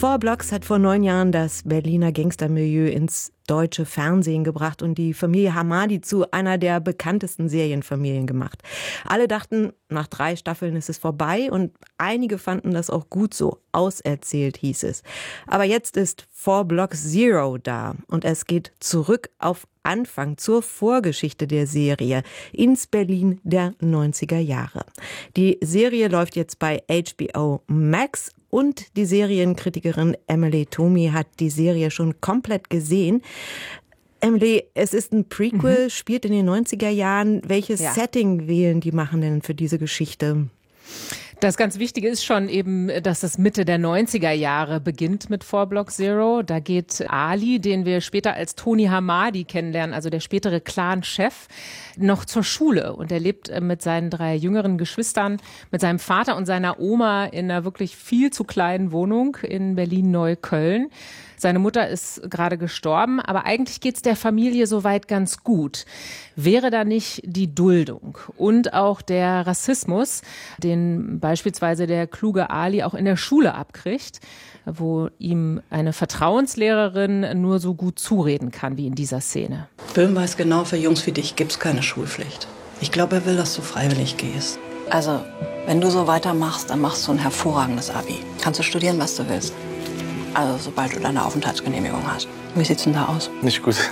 Four Blocks hat vor 9 Jahren das Berliner Gangstermilieu ins deutsche Fernsehen gebracht und die Familie Hamadi zu einer der bekanntesten Serienfamilien gemacht. Alle dachten, nach 3 Staffeln ist es vorbei und einige fanden das auch gut so. Auserzählt hieß es. Aber jetzt ist Four Blocks Zero da und es geht zurück auf Anfang zur Vorgeschichte der Serie ins Berlin der 90er Jahre. Die Serie läuft jetzt bei HBO Max und die Serienkritikerin Emily Tomi hat die Serie schon komplett gesehen. Emily, es ist ein Prequel, spielt in den 90er Jahren. Welches Setting wählen die Machenden für diese Geschichte? Das ganz Wichtige ist schon eben, dass das Mitte der 90er Jahre beginnt mit Four Blocks Zero. Da geht Ali, den wir später als Tony Hamadi kennenlernen, also der spätere Clan-Chef, noch zur Schule. Und er lebt mit seinen 3 jüngeren Geschwistern, mit seinem Vater und seiner Oma in einer wirklich viel zu kleinen Wohnung in Berlin-Neukölln. Seine Mutter ist gerade gestorben, aber eigentlich geht's der Familie soweit ganz gut. Wäre da nicht die Duldung und auch der Rassismus, den beispielsweise der kluge Ali auch in der Schule abkriegt, wo ihm eine Vertrauenslehrerin nur so gut zureden kann wie in dieser Szene. Böhm weiß genau, für Jungs wie dich gibt's keine Schulpflicht. Ich glaube, er will, dass du freiwillig gehst. Also, wenn du so weitermachst, dann machst du ein hervorragendes Abi. Kannst du studieren, was du willst. Also sobald du deine Aufenthaltsgenehmigung hast. Wie sieht's denn da aus? Nicht gut.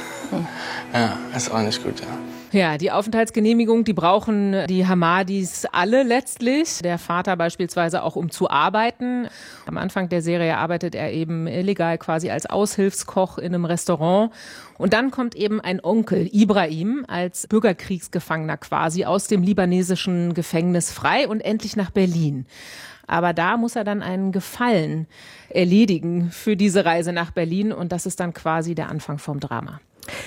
Ja, ist auch nicht gut, ja. Ja, die Aufenthaltsgenehmigung, die brauchen die Hamadis alle letztlich. Der Vater beispielsweise auch, um zu arbeiten. Am Anfang der Serie arbeitet er eben illegal quasi als Aushilfskoch in einem Restaurant. Und dann kommt eben ein Onkel, Ibrahim, als Bürgerkriegsgefangener quasi aus dem libanesischen Gefängnis frei und endlich nach Berlin. Aber da muss er dann einen Gefallen erledigen für diese Reise nach Berlin und das ist dann quasi der Anfang vom Drama.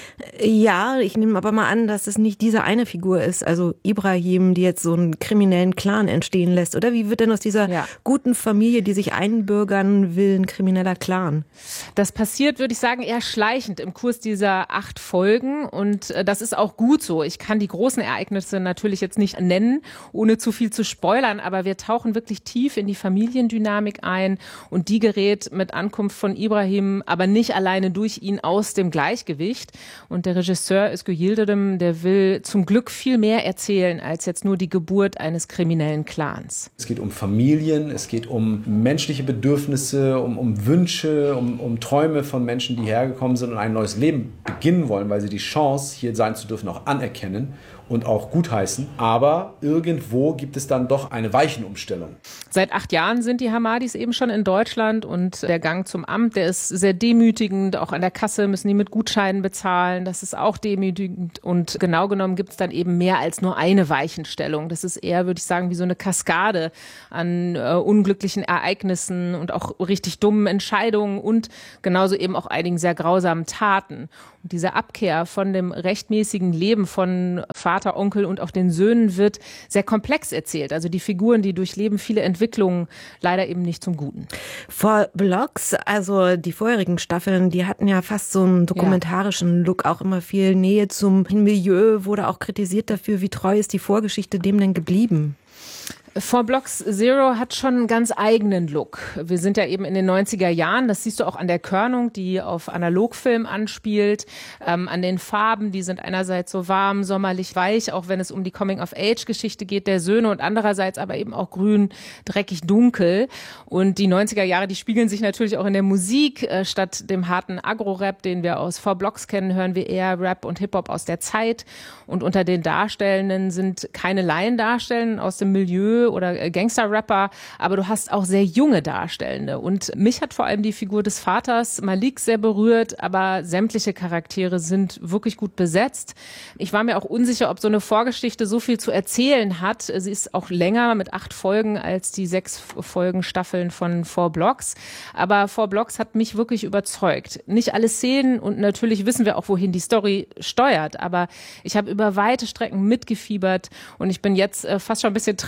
Ja, ich nehme aber mal an, dass es nicht diese eine Figur ist, also Ibrahim, die jetzt so einen kriminellen Clan entstehen lässt. Oder wie wird denn aus dieser guten Familie, die sich einbürgern will, ein krimineller Clan? Das passiert, würde ich sagen, eher schleichend im Kurs dieser 8 Folgen und das ist auch gut so. Ich kann die großen Ereignisse natürlich jetzt nicht nennen, ohne zu viel zu spoilern, aber wir tauchen wirklich tief in die Familiendynamik ein und die gerät mit Ankunft von Ibrahim, aber nicht alleine durch ihn aus dem Gleichgewicht. Und der Regisseur Özgür Yildirim, der will zum Glück viel mehr erzählen als jetzt nur die Geburt eines kriminellen Clans. Es geht um Familien, es geht um menschliche Bedürfnisse, um Wünsche, um Träume von Menschen, die hergekommen sind und ein neues Leben beginnen wollen, weil sie die Chance, hier sein zu dürfen, auch anerkennen und auch gutheißen. Aber irgendwo gibt es dann doch eine Weichenumstellung. Seit 8 Jahren sind die Hamadis eben schon in Deutschland und der Gang zum Amt, der ist sehr demütigend. Auch an der Kasse müssen die mit Gutscheinen bezahlen. Das ist auch demütigend. Und genau genommen gibt es dann eben mehr als nur eine Weichenstellung. Das ist eher, würde ich sagen, wie so eine Kaskade an unglücklichen Ereignissen und auch richtig dummen Entscheidungen und genauso eben auch einigen sehr grausamen Taten. Und diese Abkehr von dem rechtmäßigen Leben von Vater, Onkel und auch den Söhnen wird sehr komplex erzählt. Also die Figuren, die durchleben viele Entwicklungen, leider eben nicht zum Guten. Four Blocks, also die vorherigen Staffeln, die hatten ja fast so einen dokumentarischen Look, auch immer viel Nähe zum Milieu, wurde auch kritisiert dafür, wie treu ist die Vorgeschichte dem denn geblieben? Four Blocks Zero hat schon einen ganz eigenen Look. Wir sind ja eben in den 90er Jahren, das siehst du auch an der Körnung, die auf Analogfilm anspielt, an den Farben, die sind einerseits so warm, sommerlich weich, auch wenn es um die Coming-of-Age-Geschichte geht der Söhne und andererseits aber eben auch grün, dreckig, dunkel. Und die 90er Jahre, die spiegeln sich natürlich auch in der Musik. Statt dem harten Agro-Rap, den wir aus Four Blocks kennen, hören wir eher Rap und Hip-Hop aus der Zeit. Und unter den Darstellenden sind keine Laiendarstellenden aus dem Milieu oder Gangster-Rapper, aber du hast auch sehr junge Darstellende. Und mich hat vor allem die Figur des Vaters Malik sehr berührt, aber sämtliche Charaktere sind wirklich gut besetzt. Ich war mir auch unsicher, ob so eine Vorgeschichte so viel zu erzählen hat. Sie ist auch länger mit 8 Folgen als die 6 Folgen-Staffeln von Four Blocks. Aber Four Blocks hat mich wirklich überzeugt. Nicht alle Szenen und natürlich wissen wir auch, wohin die Story steuert, aber ich habe über weite Strecken mitgefiebert und ich bin jetzt fast schon ein bisschen traurig eigentlich,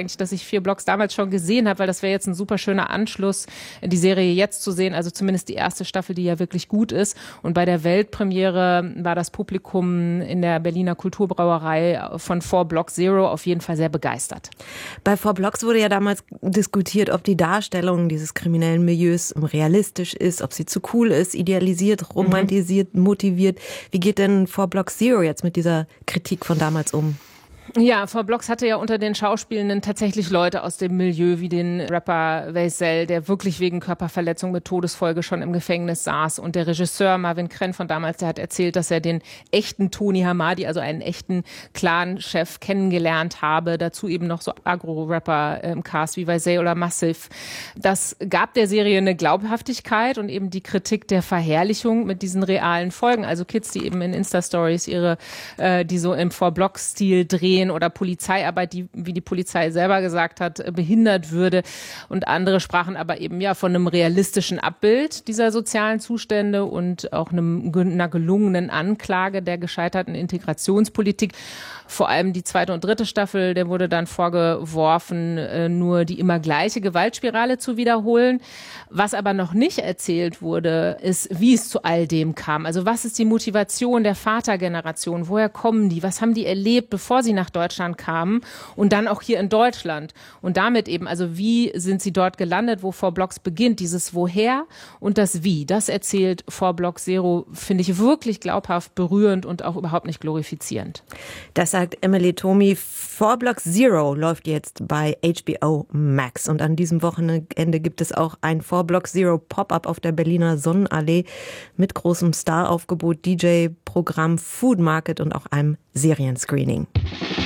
eigentlich, dass ich 4 Blocks damals schon gesehen habe, weil das wäre jetzt ein super schöner Anschluss, die Serie jetzt zu sehen, also zumindest die erste Staffel, die ja wirklich gut ist. Und bei der Weltpremiere war das Publikum in der Berliner Kulturbrauerei von 4 Blocks Zero auf jeden Fall sehr begeistert. Bei 4 Blocks wurde ja damals diskutiert, ob die Darstellung dieses kriminellen Milieus realistisch ist, ob sie zu cool ist, idealisiert, romantisiert, motiviert. Wie geht denn 4 Blocks Zero jetzt mit dieser Kritik von damals um? Ja, 4 Blocks hatte ja unter den Schauspielenden tatsächlich Leute aus dem Milieu, wie den Rapper Veysel, der wirklich wegen Körperverletzung mit Todesfolge schon im Gefängnis saß. Und der Regisseur Marvin Krenn von damals, der hat erzählt, dass er den echten Tony Hamadi, also einen echten Clan-Chef, kennengelernt habe. Dazu eben noch so Agro-Rapper im Cast wie Veysel oder Massiv. Das gab der Serie eine Glaubhaftigkeit und eben die Kritik der Verherrlichung mit diesen realen Folgen. Also Kids, die eben in Insta-Stories die so im 4 Blocks-Stil drehen, oder Polizeiarbeit, die, wie die Polizei selber gesagt hat, behindert würde. Und andere sprachen aber eben ja von einem realistischen Abbild dieser sozialen Zustände und auch einer gelungenen Anklage der gescheiterten Integrationspolitik. Vor allem die 2. und 3. Staffel, der wurde dann vorgeworfen, nur die immer gleiche Gewaltspirale zu wiederholen. Was aber noch nicht erzählt wurde, ist, wie es zu all dem kam. Also was ist die Motivation der Vatergeneration? Woher kommen die? Was haben die erlebt, bevor sie nach Deutschland kamen und dann auch hier in Deutschland? Und damit eben, also wie sind sie dort gelandet, wo 4 Blocks beginnt? Dieses Woher und das Wie, das erzählt 4 Blocks Zero, finde ich wirklich glaubhaft, berührend und auch überhaupt nicht glorifizierend. Das sagt Emily Thomy. 4 Blocks Zero läuft jetzt bei HBO Max. Und an diesem Wochenende gibt es auch ein 4 Blocks Zero Pop-Up auf der Berliner Sonnenallee mit großem Staraufgebot, DJ-Programm, Food Market und auch einem Serienscreening.